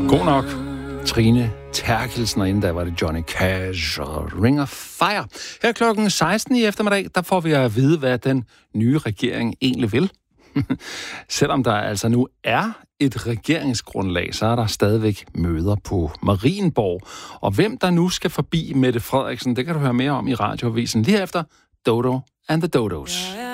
God nok. Trine Terkelsen, og inden der var det Johnny Cash og Ring of Fire. Her klokken 16 i eftermiddag, der får vi at vide, hvad den nye regering egentlig vil. Selvom der altså nu er et regeringsgrundlag, så er der stadigvæk møder på Marienborg. Og hvem der nu skal forbi Mette Frederiksen, det kan du høre mere om i radioavisen lige efter Dodo and the Dodos.